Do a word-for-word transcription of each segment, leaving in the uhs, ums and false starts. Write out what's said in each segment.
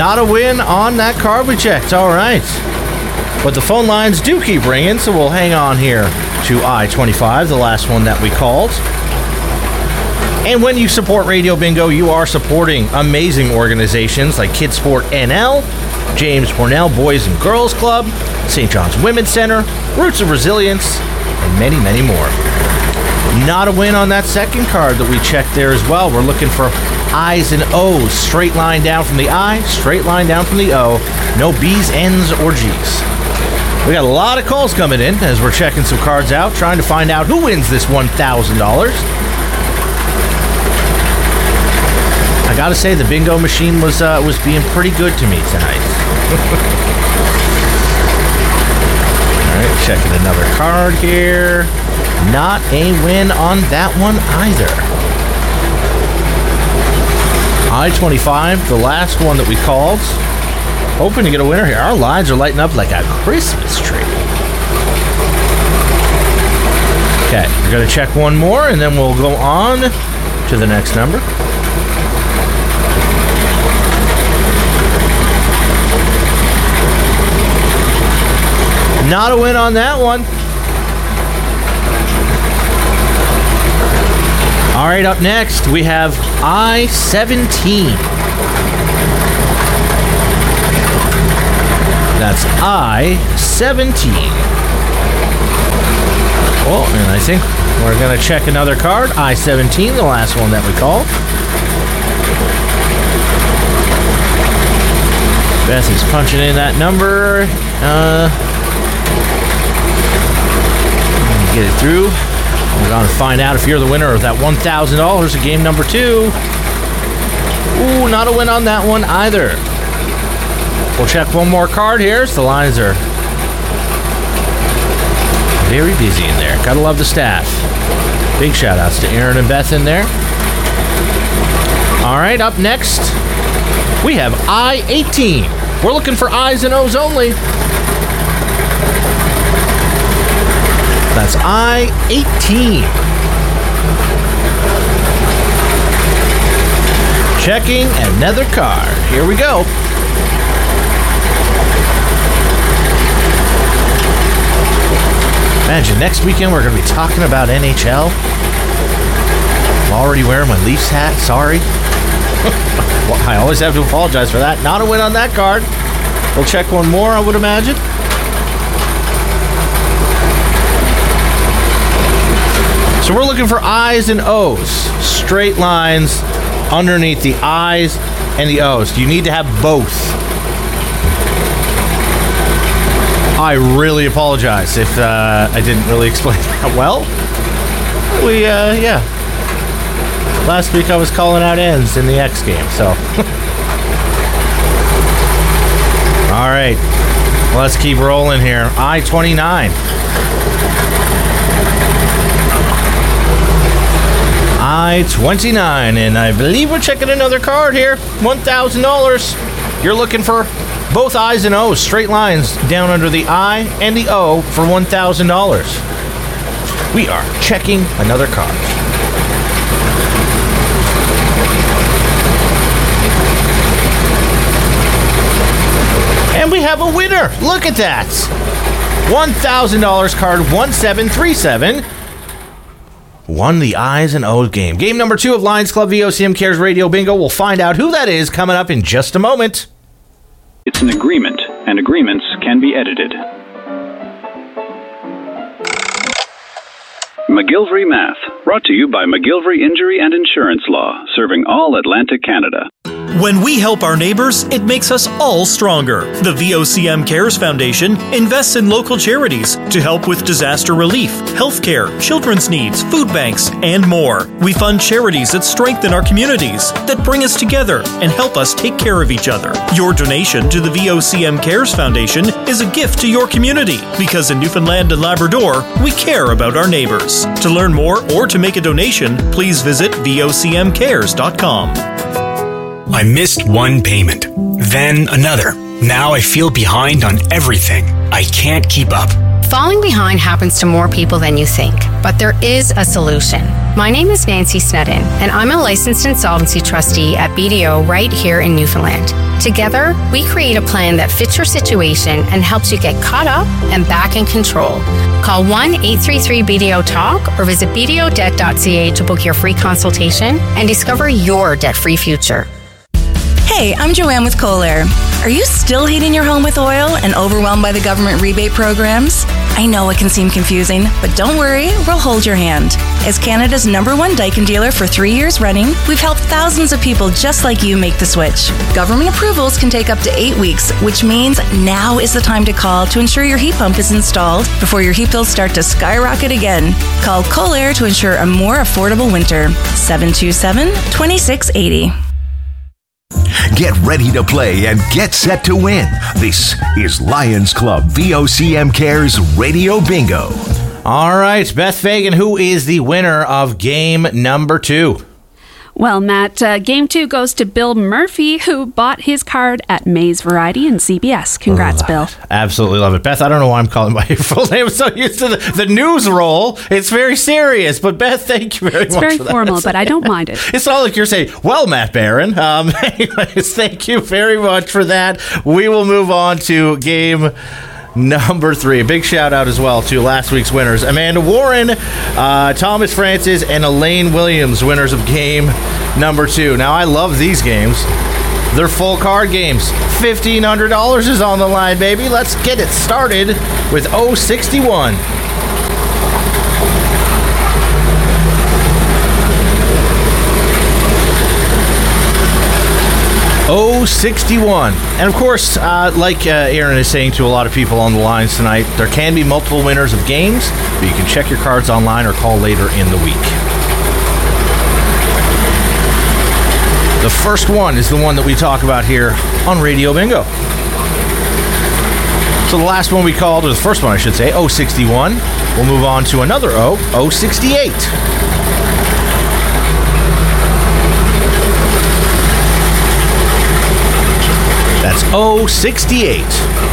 Not a win on that card we checked. All right. But the phone lines do keep ringing, so we'll hang on here to I twenty-five, the last one that we called. And when you support Radio Bingo, you are supporting amazing organizations like Kids Sport N L, James Hornell Boys and Girls Club, Saint John's Women's Center, Roots of Resilience, and many, many more. Not a win on that second card that we checked there as well. We're looking for I's and O's. Straight line down from the I, straight line down from the O. No B's, N's, or G's. We got a lot of calls coming in as we're checking some cards out, trying to find out who wins this one thousand dollars. I gotta say, the bingo machine was uh, was being pretty good to me tonight. All right, checking another card here. Not a win on that one either. I twenty-five, the last one that we called. Hoping to get a winner here. Our lines are lighting up like a Christmas tree. Okay, we're going to check one more, and then we'll go on to the next number. Not a win on that one. All right, up next, we have I seventeen. That's I seventeen. Oh, and I think we're going to check another card. I seventeen, the last one that we called. Beth is punching in that number. Uh, get it through. We're going to find out if you're the winner of that one thousand dollars of game number two. Ooh, not a win on that one either. We'll check one more card here. So the lines are very busy in there. Gotta love the staff. Big shout outs to Aaron and Beth in there. All right, up next, we have I eighteen. We're looking for I's and O's only. That's I eighteen. Checking another card. Here we go. Imagine next weekend we're going to be talking about N H L. I'm already wearing my Leafs hat. Sorry. Well, I always have to apologize for that. Not a win on that card. We'll check one more, I would imagine. So we're looking for I's and O's. Straight lines underneath the I's and the O's. You need to have both. I really apologize if uh, I didn't really explain that well. We, uh, yeah. Last week I was calling out ends in the X game, so. All right. Let's keep rolling here. I twenty-nine. I twenty-nine, and I believe we're checking another card here. one thousand dollars. You're looking for both I's and O's, straight lines down under the I and the O for one thousand dollars. We are checking another card. And we have a winner. Look at that. one thousand dollars card one seven three seven. Won the I's and O's game. Game number two of Lions Club V O C M Cares Radio Bingo. We'll find out who that is coming up in just a moment. It's an agreement, and agreements can be edited. McGilvery Math, brought to you by McGilvery Injury and Insurance Law, serving all Atlantic Canada. When we help our neighbors, it makes us all stronger. The V O C M Cares Foundation invests in local charities to help with disaster relief, healthcare, children's needs, food banks, and more. We fund charities that strengthen our communities, that bring us together and help us take care of each other. Your donation to the V O C M Cares Foundation is a gift to your community, because in Newfoundland and Labrador, we care about our neighbors. To learn more or to make a donation, please visit V O C M cares dot com. I missed one payment, then another. Now I feel behind on everything. I can't keep up. Falling behind happens to more people than you think, but there is a solution. My name is Nancy Snedden, and I'm a licensed insolvency trustee at B D O right here in Newfoundland. Together, we create a plan that fits your situation and helps you get caught up and back in control. Call one eight three three B D O talk or visit b d o debt dot c a to book your free consultation and discover your debt-free future. Hey, I'm Joanne with Kohler. Are you still heating your home with oil and overwhelmed by the government rebate programs? I know it can seem confusing, but don't worry, we'll hold your hand. As Canada's number one Daikin dealer for three years running, we've helped thousands of people just like you make the switch. Government approvals can take up to eight weeks, which means now is the time to call to ensure your heat pump is installed before your heat bills start to skyrocket again. Call Kohler to ensure a more affordable winter. seven two seven, two six eight zero. Get ready to play and get set to win. This is Lions Club V O C M Cares Radio Bingo. All right, Beth Fagan, who is the winner of game number two? Well, Matt, uh, game two goes to Bill Murphy, who bought his card at Mays Variety and C B S. Congrats, oh, Bill. Absolutely love it. Beth, I don't know why I'm calling by your full name. I'm so used to the, the news roll. It's very serious. But Beth, thank you very it's much very for that. formal, but I don't mind it. It's not like you're saying, well, Matt Barron. Um, anyways, thank you very much for that. We will move on to game number three. A big shout out as well to last week's winners, Amanda Warren, uh, Thomas Francis, and Elaine Williams, winners of game number two. Now, I love these games. They're full card games. fifteen hundred dollars is on the line, baby. Let's get it started with oh sixty-one. oh sixty-one. And of course, uh, like uh, Aaron is saying to a lot of people on the lines tonight, there can be multiple winners of games, but you can check your cards online or call later in the week. The first one is the one that we talk about here on Radio Bingo. So the last one we called, or the first one I should say, oh sixty-one. We'll move on to another O, oh sixty-eight. That's oh sixty-eight.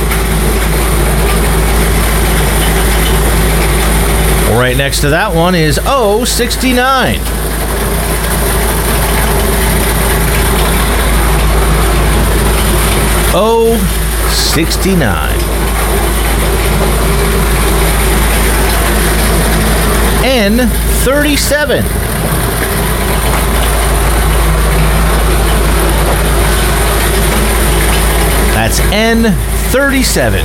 Right next to that one is oh sixty-nine. oh sixty-nine. N thirty-seven. That's N thirty-seven.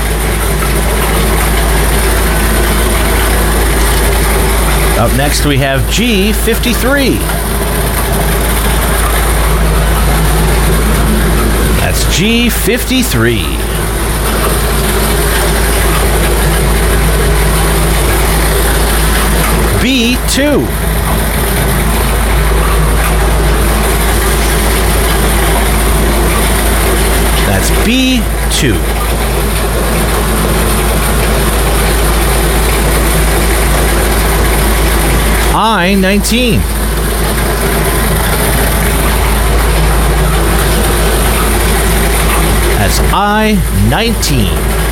Up next we have G fifty-three. That's G fifty-three. B two. That's B two. I nineteen. That's I nineteen.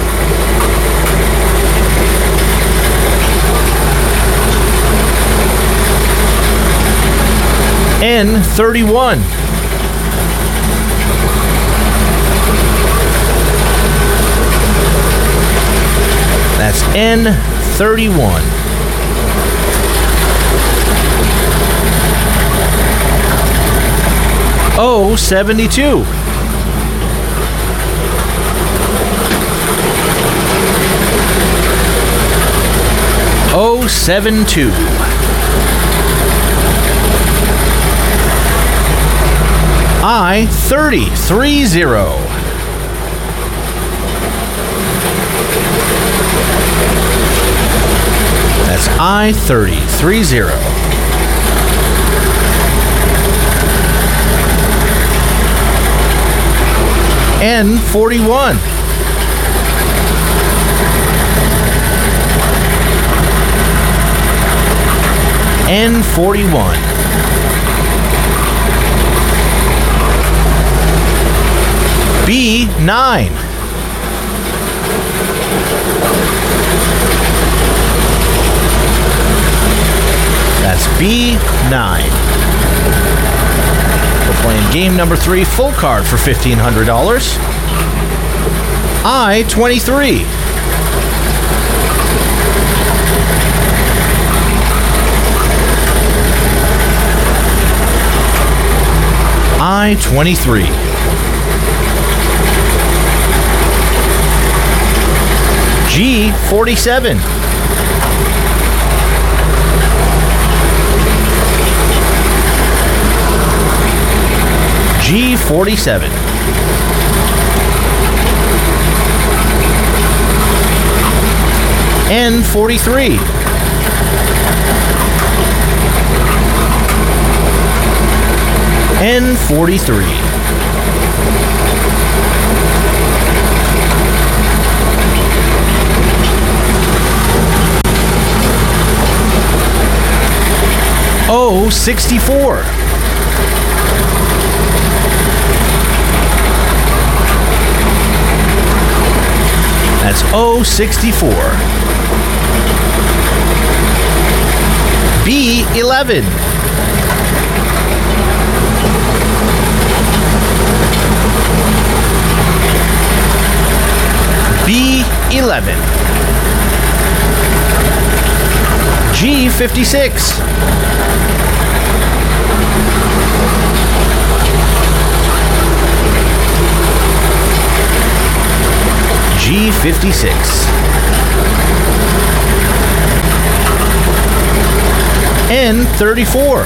N thirty-one. That's N thirty-one. O seventy-two. oh seven two. I thirty three zero. That's I thirty three zero. N forty-one. N forty-one. B nine. That's B nine. We're playing game number three, full card for fifteen hundred dollars. I twenty-three. I twenty-three. G forty-seven. G forty-seven. N forty-three. N forty-three. O sixty-four. That's O sixty-four. B eleven. B eleven. G fifty-six. G fifty-six. N thirty-four.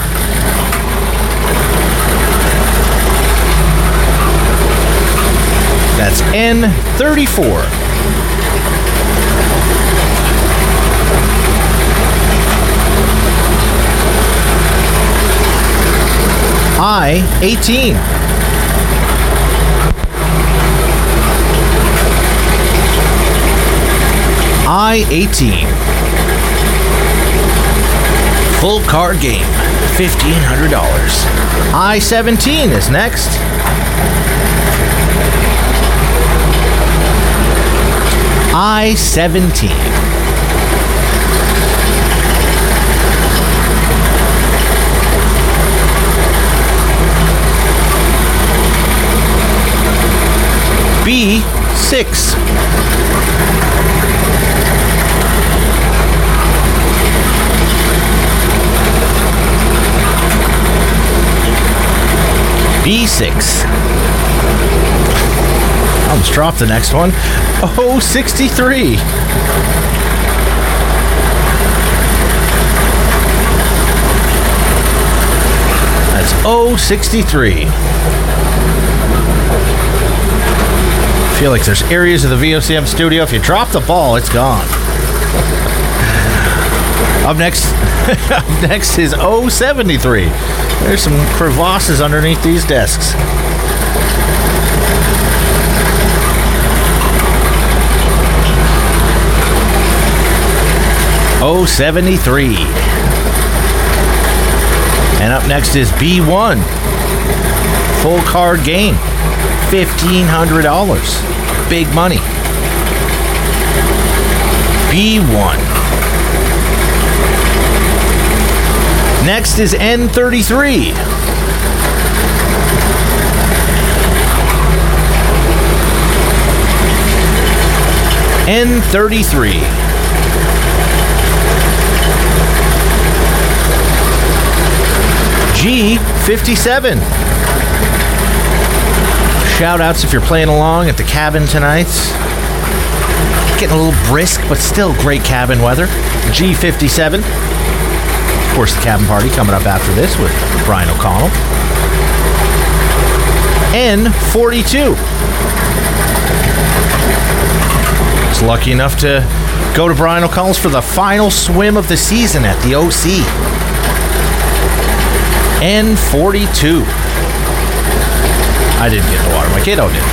That's N thirty-four. I eighteen. I eighteen. Full card game, fifteen hundred dollars. I seventeen is next. I seventeen. B six. B six. Almost dropped the next one. O sixty-three. That's O sixty-three. I feel like there's areas of the V O C M studio, if you drop the ball, it's gone. Up next, up next is O seventy-three. There's some crevasses underneath these desks. O seventy-three. And up next is B one. Full card game. fifteen hundred dollars. Big money. B one. Next is N thirty-three. N thirty-three. G fifty-seven. Shout outs if you're playing along at the cabin tonight. Getting a little brisk, but still great cabin weather. G fifty-seven. Of course, the cabin party coming up after this with Brian O'Connell. N forty-two. Was lucky enough to go to Brian O'Connell's for the final swim of the season at the O C. N forty-two. I didn't get in the water. My kiddo did.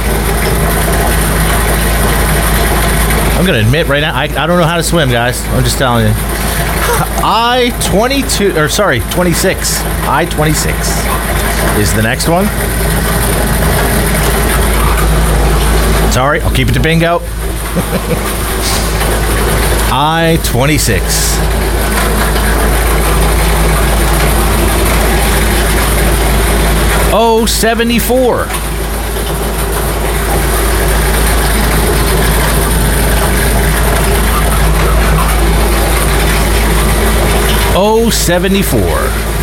I'm going to admit right now, I, I don't know how to swim, guys. I'm just telling you. I twenty-two, or sorry, twenty-six. I twenty-six is the next one. Sorry, I'll keep it to bingo. I twenty-six. O seventy-four. O seventy-four.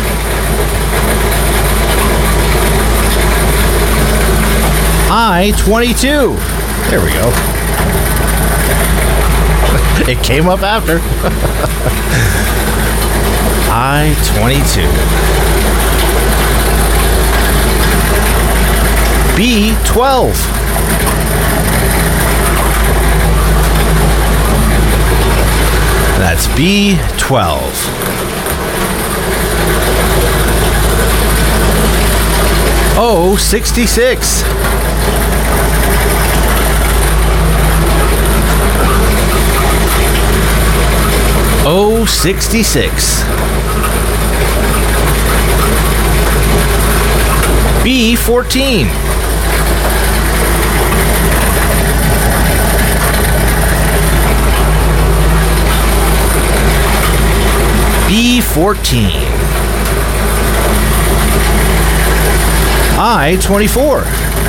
I twenty-two. There we go. It came up after. I twenty-two. B twelve. That's B twelve. O sixty-six. O sixty-six. B fourteen. B fourteen. I twenty-four.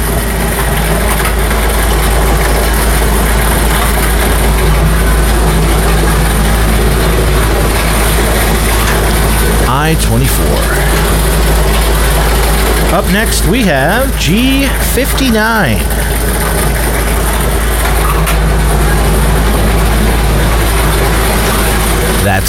I twenty-four. Up next, we have G fifty-nine.